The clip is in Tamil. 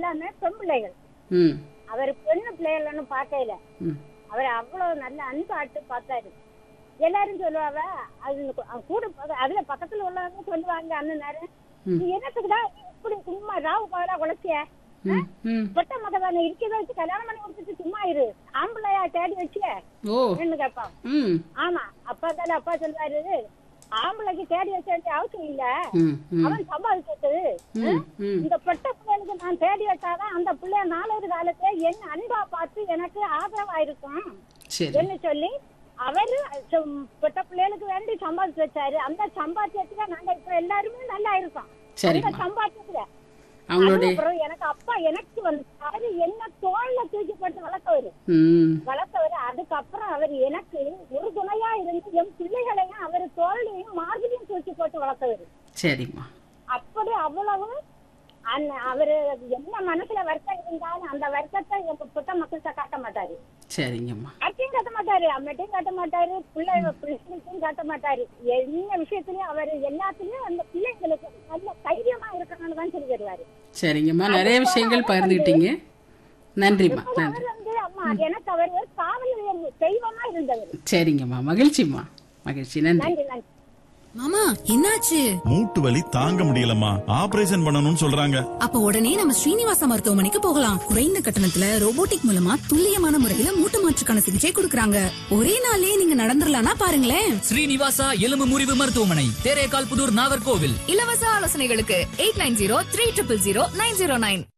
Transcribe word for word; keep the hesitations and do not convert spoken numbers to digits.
எல்லாமே பெண் பிள்ளைகள். அவர் பெண்ணு பிள்ளைகள்னு பார்க்கல. அவர் அவ்வளவு நல்ல அன்பாட்டு பார்த்தாரு. எல்லாரும் சொல்லுவாங்க, அது கூட அதுல பக்கத்துல உள்ளவங்க சொல்லுவாங்க, அந்த நேரம் என்னத்துக்குதான் இப்படி சும்மா ராவு பகலா உழைச்சிய பொட்ட மகதான இருக்கிறத வச்சு கல்யாணம் பண்ணி கொடுத்துட்டு சும்மா இரு, ஆம்பளையா தேடி வச்சிய கேட்பான். ஆமா, அப்பா தானே அப்பா சொல்றாரு, ஆம்பளைக்கு தேடி வச்ச வேண்டிய அவசியம் இல்ல, அவன் சம்பாதிச்சது. இந்த பொட்ட பிள்ளைகளுக்கு நான் தேடி வச்சாதான் அந்த பிள்ளைய நாலாவது காலத்துல என்ன அன்பா பார்த்து எனக்கு ஆதரவா இருக்கும் என்ன சொல்லி அவரு பொட்ட பிள்ளைகளுக்கு வேண்டி சம்பாதிச்சு வச்சாரு. அந்த சம்பாத்தியத்துல நாங்க இப்ப எல்லாருமே நல்லா இருக்கோம். அந்த சம்பாத்தியத்துல அப்புறம் எனக்கு அப்பா எனக்கு வந்து அவரு என்ன தோல்ல தூக்கி போட்டு வளர்த்தவரு வளர்த்தவரு அதுக்கப்புறம் அவர் எனக்கு ஒரு துணையா இருந்து என் பிள்ளைகளையும் அவரு தோல்லையும் மாதிரியும் தூக்கி போட்டு வளர்த்தவரு. சரிம்மா. அப்படி அவ்வளவு அவரு என்ன மனசுல வருத்தம் இருந்தாலும் அந்த வருத்தத்தை எங்க புத்த மக்கள்கிட்ட காட்ட மாட்டாரு. சரிங்கம்மா. அத்தையும் காட்ட மாட்டாரு, அம்மட்டையும் காட்ட மாட்டாரு, பிள்ளை பிள்ளைகளுக்கும் காட்ட மாட்டாரு. என்ன விஷயத்திலயும் அவரு எல்லாத்துலயும் அந்த பிள்ளைங்களுக்கு நல்ல தைரியமா இருக்கணும்னு தான் சொல்லி தருவாரு. சரிங்கம்மா, நிறைய விஷயங்கள் பகிர்ந்துட்டீங்க. நன்றிம்மா. அவர் வந்து அம்மா எனக்கு அவர் ஒரு காவல் தெய்வமா இருந்தவர். சரிங்கம்மா, மகிழ்ச்சிம்மா, மகிழ்ச்சி. நன்றி. நன்றி. மாமா, என்னாச்சு? மூட்டு வலி தாங்க முடியலம்மா, ஆபரேஷன் பண்ணணும்னு சொல்றாங்க. அப்ப உடனே நம்ம ஸ்ரீனிவாச மருத்துவமனைக்கு போகலாம். குறைந்த கட்டணத்துல ரோபோட்டிக் மூலமா துல்லியமான முறையில மூட்டு மாற்றுக்கான சிகிச்சை கொடுக்கறாங்க. ஒரே நாளே நீங்க நடந்துடலாம்னா பாருங்களேன். ஸ்ரீனிவாசா எலும்பு முறிவு மருத்துவமனை, தேரேகால் புதூர், நாகர்கோவில். இலவச ஆலோசனைகளுக்கு eight nine zero three triple zero nine zero nine.